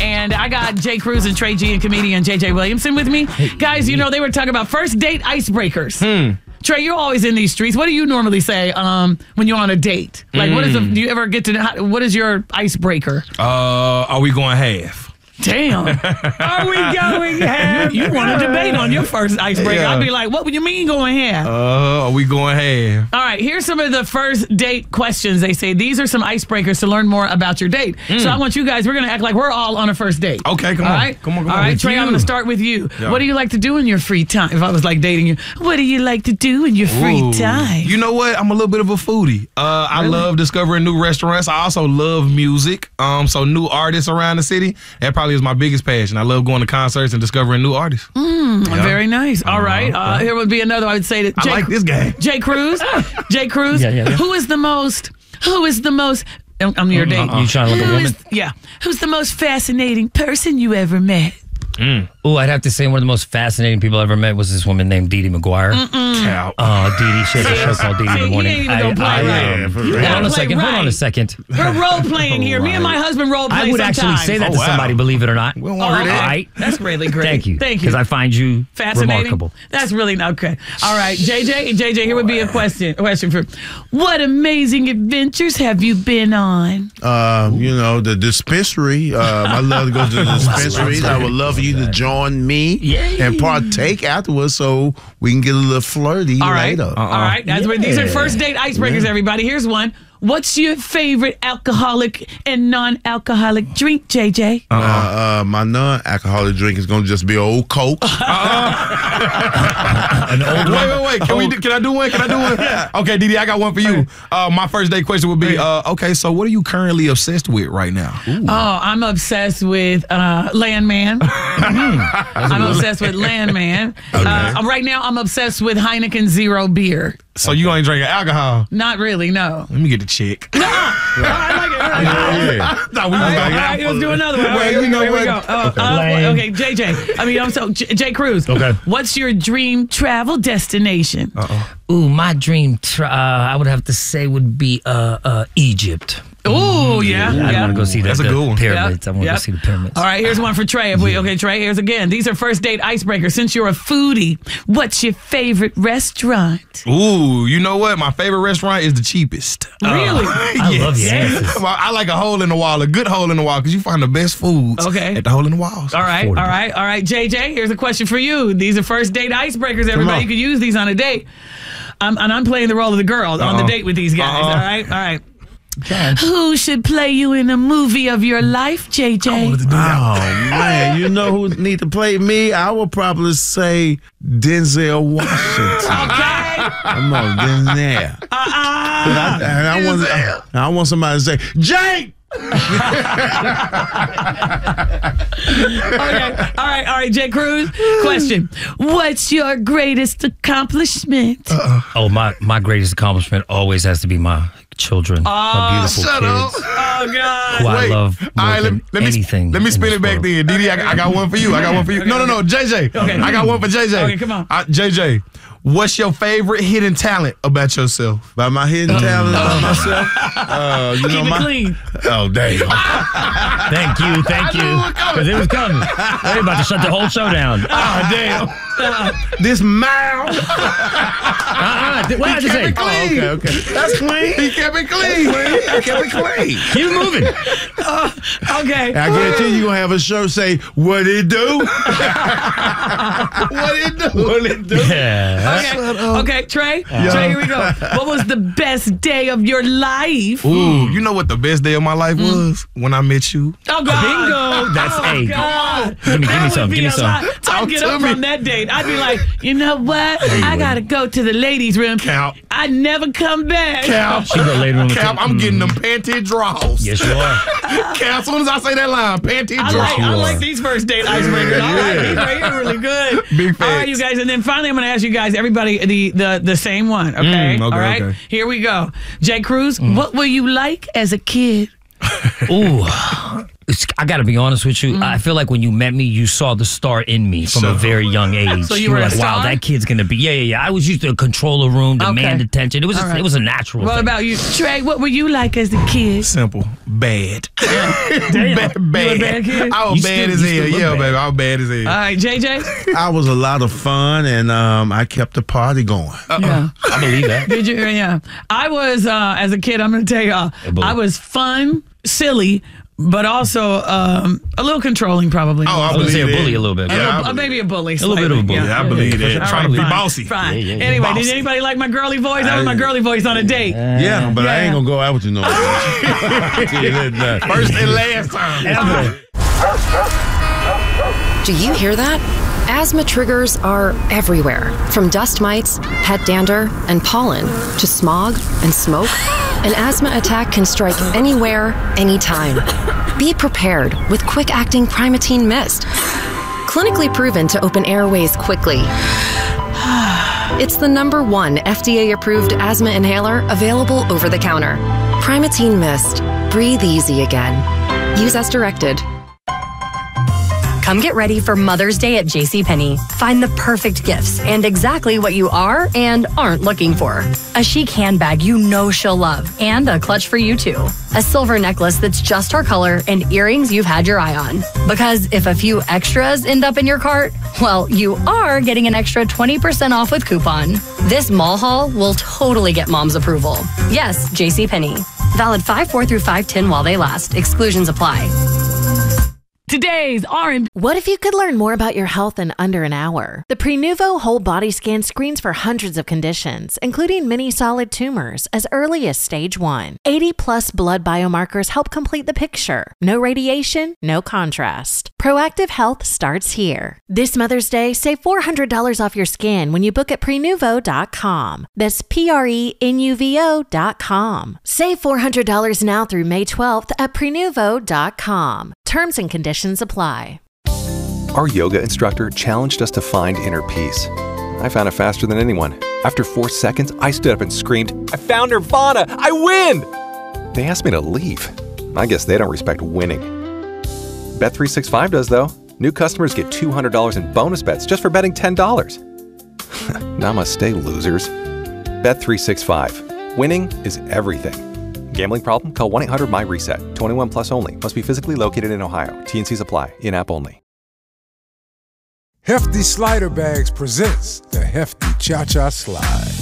and I got Jay Cruz and Trey G and comedian JJ Williamson with me. Guys, you know, they were talking about first date icebreakers. Trey, you're always in these streets. What do you normally say when you're on a date? Like, do you ever get to, what is your icebreaker? Are we going half? Damn. Are we going half? You want to debate on your first icebreaker. Yeah. I'd be like, what would you mean going half? Are we going half? All right, here's some of the first date questions. They say these are some icebreakers to learn more about your date. So I want you guys, we're going to act like we're all on a first date. Okay, come on. All right? Come on. All right, Trey, I'm going to start with you. Yeah. What do you like to do in your free time? If I was like dating you, what do you like to do in your free time? You know what? I'm a little bit of a foodie. I love discovering new restaurants. I also love music. So new artists around the city. That probably is my biggest passion. I love going to concerts and discovering new artists. Very nice. All right. Here would be another. I would say that I like this game. Jay Cruz. Jay Cruz. Yeah. Who is the most? I'm your date. You trying to look a woman? Who's the most fascinating person you ever met? Oh, I'd have to say one of the most fascinating people I ever met was this woman named Dee Dee McGuire. Oh, Dee Dee. She has a show called Dee Dee in the Morning. He ain't even gonna play Hold on a second. We're role playing here. Me and my husband role play. I would actually say that to somebody, believe it or not. We don't want to hear that. All right. That's really great. Thank you. Thank you. Because I find you fascinating. remarkable. That's really okay. All right, JJ, here would be a question for what amazing adventures have you been on? You know, the dispensary. I love to go to the dispensaries. I would love for you to join me and partake afterwards so we can get a little flirty later. All right. These are first date icebreakers, everybody. Here's one. What's your favorite alcoholic and non-alcoholic drink, JJ? My non-alcoholic drink is gonna just be old Coke. An old one. Wait. Can I do one? Okay, Dee Dee, I got one for you. My first date question would be, okay, so what are you currently obsessed with right now? Oh, I'm obsessed with Landman. I'm obsessed with Landman. Right now, I'm obsessed with Heineken Zero beer. So you ain't drinking alcohol? Not really, no. Let me get the chick. I like it. All right, let's do another one. Here we go. Okay, JJ. Jay Cruz. Okay. What's your dream travel destination? Ooh, my dream, I would have to say, would be Egypt. Oh, yeah. I want to go see That's a good one. pyramids. I want to go see the pyramids. All right, here's one for Trey. Okay, Trey, here's again. These are first date icebreakers. Since you're a foodie, what's your favorite restaurant? Ooh, you know what? My favorite restaurant is the cheapest. Really? I love your answers. I like a hole in the wall, a good hole in the wall, because you find the best foods at the hole in the walls. All right. JJ, here's a question for you. These are first date icebreakers, everybody. You can use these on a date. And I'm playing the role of the girl on the date with these guys. All right. Okay. Who should play you in a movie of your life, JJ? Oh, man. You know who need to play me? I would probably say Denzel Washington. Okay. Come on, Denzel. I want somebody to say, Jake! Okay. All right, Jay Cruz. Question. What's your greatest accomplishment? Oh, my greatest accomplishment always has to be my children, my beautiful kids. Oh, God. Who I love more than anything. Let me spin it back then. Dee Dee, I got one for you. No, JJ. Okay. I got one for JJ. Okay, come on. JJ, what's your favorite hidden talent about yourself? By my hidden talent about myself? Keep it clean. Oh, damn. Thank you. Because it was coming. They're about to shut the whole show down. Oh, damn. This mouth. What did I say? Clean. Okay. That's clean. He kept it clean. Keep moving. Okay. I guarantee you're going to have a show say, what it do? What it do? Yeah. Okay, Trey. Trey, here we go. What was the best day of your life? Ooh, you know what the best day of my life was? When I met you. Oh, God. Bingo. That's A. God. Give me some. Give me some. I'd get up from that date. I'd be like, you know what? I got to go to the ladies' room. Count. I'd never come back. Cap, I'm getting them panty draws. Yes, you are. Cap, as soon as I say that line, panty draws. I like these first date icebreakers. All right, these right here are really good. Big All right, facts. you guys, and then finally I'm going to ask you guys, everybody, the same one, okay? All right, okay. Here we go. Jay Cruz, what were you like as a kid? Ooh, I got to be honest with you. I feel like when you met me, you saw the star in me from a very young age. So you were like, a wow, star? that kid's going to be, yeah. I was used to control a room, demand attention. It was All right. it was a natural What thing. about you, Trey? What were you like as a kid? Simple. Bad. Damn. bad. You a bad kid? I was You bad still- as you hell. still Yeah, look baby. bad. I was bad as hell. All right, JJ? I was a lot of fun, and I kept the party going. Yeah. I believe that. Did you? Yeah. I was, as a kid, I'm going to tell y'all, bully. I was fun, silly, but also a little controlling probably. Oh, I I was going to say a believe bully that. a little bit. Yeah, Maybe a bully. little bit of a bully. Yeah, I believe that. All Trying to be fine, bossy. Fine. Yeah. Anyway, Bossy. did anybody like my girly voice? That was my girly voice on a date. Yeah, but I Yeah. ain't gonna go out with you no more. Yeah, First and last time. Do you hear that? Asthma triggers are everywhere, from dust mites, pet dander, and pollen, to smog and smoke. An asthma attack can strike anywhere, anytime. Be prepared with quick-acting Primatene Mist. Clinically proven to open airways quickly. It's the #1 FDA-approved asthma inhaler available over the counter. Primatene Mist. Breathe easy again. Use as directed. Come get ready for Mother's Day at JCPenney. Find the perfect gifts and exactly what you are and aren't looking for. A chic handbag you know she'll love and a clutch for you too. A silver necklace that's just her color and earrings you've had your eye on. Because if a few extras end up in your cart, well, you are getting an extra 20% off with coupon. This mall haul will totally get mom's approval. Yes, JCPenney. Valid 5/4 through 5/10 while they last. Exclusions apply. Today's R&B. What if you could learn more about your health in under an hour? The Prenuvo whole body scan screens for hundreds of conditions, including many solid tumors, as early as stage 1. 80+ blood biomarkers help complete the picture. No radiation, no contrast. Proactive health starts here. This Mother's Day, save $400 off your scan when you book at Prenuvo.com. That's Prenuvo.com. Save $400 now through May 12th at Prenuvo.com. Terms and conditions apply. Our yoga instructor challenged us to find inner peace. I found it faster than anyone. After 4 seconds, I stood up and screamed, "I found Nirvana! I win!" They asked me to leave. I guess they don't respect winning. Bet365 does, though. New customers get $200 in bonus bets just for betting $10. Namaste, losers. Bet365. Winning is everything. Gambling problem? Call 1-800-MY-RESET. 21 plus only. Must be physically located in Ohio. T&Cs apply. In-app only. Hefty Slider Bags presents the Hefty Cha-Cha Slide.